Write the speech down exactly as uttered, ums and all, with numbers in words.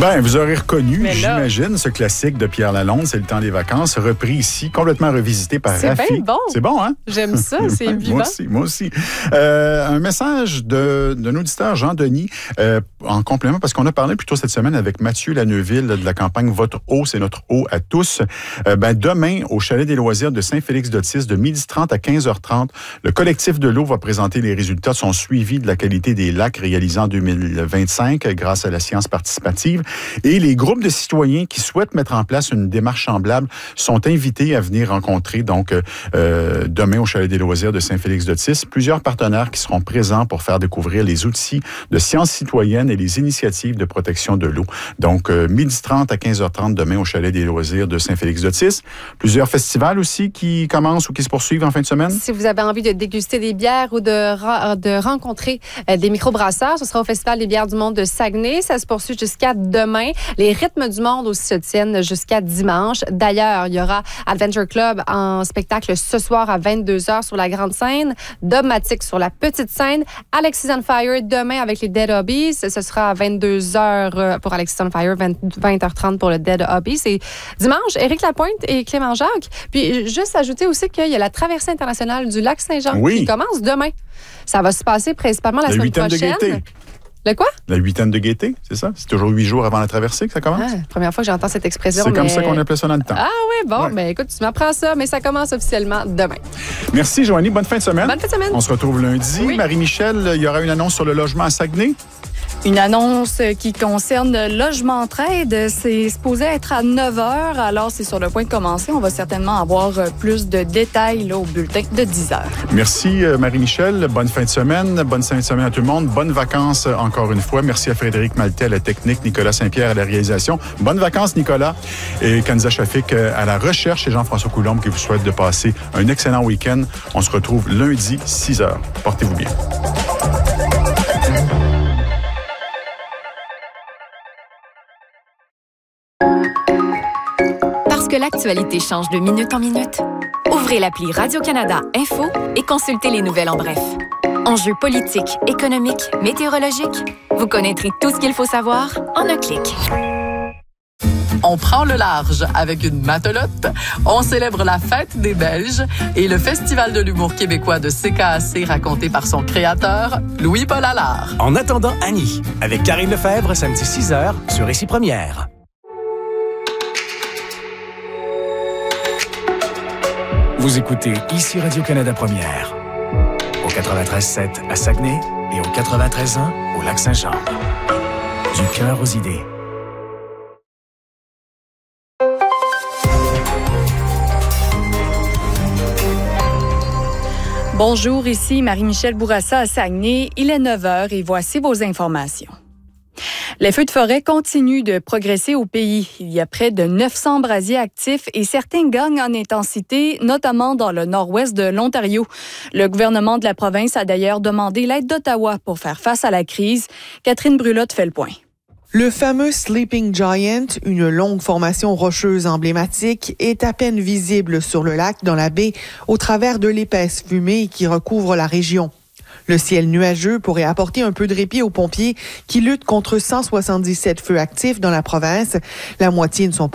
Ben, vous aurez reconnu, j'imagine, ce classique de Pierre Lalonde, c'est le temps des vacances, repris ici, complètement revisité par C'est Rafi. bien bon. C'est bon, hein? J'aime ça, c'est vivant. Moi aussi, moi aussi. Euh, un message de, d'un auditeur, Jean-Denis, euh, en complément, parce qu'on a parlé plus tôt cette semaine avec Mathieu Laneuville de la campagne Votre eau, c'est notre eau à tous. Euh, ben, demain, au Chalet des loisirs de Saint-Félix-d'Otis, de midi trente à quinze heures trente, le collectif de l'eau va présenter les résultats de son suivi de la qualité des lacs réalisé en deux mille vingt-cinq grâce à la science participative. Et les groupes de citoyens qui souhaitent mettre en place une démarche semblable sont invités à venir rencontrer donc euh, demain au Chalet des loisirs de Saint-Félix-d'Otis plusieurs partenaires qui seront présents pour faire découvrir les outils de science citoyenne et les initiatives de protection de l'eau. Donc, euh, midi trente à quinze heures trente demain au Chalet des loisirs de Saint-Félix-d'Otis. Plusieurs festivals aussi qui commencent ou qui se poursuivent en fin de semaine. Si vous avez envie de déguster des bières ou de, de rencontrer euh, des microbrasseurs, ce sera au Festival des bières du monde de Saguenay. Ça se poursuit jusqu'à demain. Les rythmes du monde aussi se tiennent jusqu'à dimanche. D'ailleurs, il y aura Adventure Club en spectacle ce soir à vingt-deux heures sur la grande scène, Dogmatic sur la petite scène, Alexis on Fire demain avec les Dead Hobbies. Ce sera à vingt-deux heures pour Alexis on Fire, vingt heures trente pour le Dead Hobbies. Et dimanche, Éric Lapointe et Clément Jacques. Puis juste ajouter aussi qu'il y a la traversée internationale du lac Saint-Jean oui. qui commence demain. Ça va se passer principalement la, la semaine prochaine. De gaieté. Le quoi? La huitaine de gaieté, c'est ça? C'est toujours huit jours avant la traversée que ça commence? Ah, première fois que j'entends cette expression. C'est mais... comme ça qu'on appelait ça dans le temps. Ah oui, bon, ouais. ben écoute, tu m'apprends ça, mais ça commence officiellement demain. Merci, Joanie. Bonne fin de semaine. Bonne fin de semaine. On se retrouve lundi. Oui. Marie-Michel, il y aura une annonce sur le logement à Saguenay? Une annonce qui concerne le logement Entraide. C'est supposé être à neuf heures, alors c'est sur le point de commencer. On va certainement avoir plus de détails là, au bulletin de dix heures. Merci Marie-Michel. Bonne fin de semaine. Bonne fin de semaine à tout le monde. Bonnes vacances encore une fois. Merci à Frédéric Maltais à la technique, Nicolas Saint-Pierre à la réalisation. Bonnes vacances, Nicolas. Et Kanza Shafik à la recherche et Jean-François Coulombe qui vous souhaite de passer un excellent week-end. On se retrouve lundi, six heures. Portez-vous bien. Parce que l'actualité change de minute en minute, ouvrez l'appli Radio-Canada Info et consultez les nouvelles en bref. Enjeux politiques, économiques, météorologiques, vous connaîtrez tout ce qu'il faut savoir en un clic. On prend le large avec une matelote, on célèbre la fête des Belges et le Festival de l'humour québécois de C K A C raconté par son créateur, Louis-Paul Allard. En attendant Annie, avec Karine Lefebvre, samedi six heures sur Ici Première. Vous écoutez Ici Radio-Canada Première, au quatre-vingt-treize sept à Saguenay et au quatre-vingt-treize un au Lac-Saint-Jean. Du cœur aux idées. Bonjour, ici Marie-Michel Bourassa à Saguenay. Il est neuf heures et voici vos informations. Les feux de forêt continuent de progresser au pays. Il y a près de neuf cents brasiers actifs et certains gagnent en intensité, notamment dans le nord-ouest de l'Ontario. Le gouvernement de la province a d'ailleurs demandé l'aide d'Ottawa pour faire face à la crise. Catherine Brulotte fait le point. Le fameux Sleeping Giant, une longue formation rocheuse emblématique, est à peine visible sur le lac dans la baie au travers de l'épaisse fumée qui recouvre la région. Le ciel nuageux pourrait apporter un peu de répit aux pompiers qui luttent contre cent soixante-dix-sept feux actifs dans la province. La moitié ne sont pas